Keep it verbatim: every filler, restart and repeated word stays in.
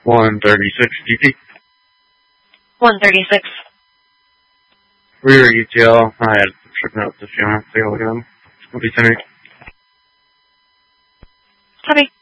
one thirty-six G T. one thirty-six. Rear E T L. I had tripping out this unit. Take a look at them. Will be ten. Copy.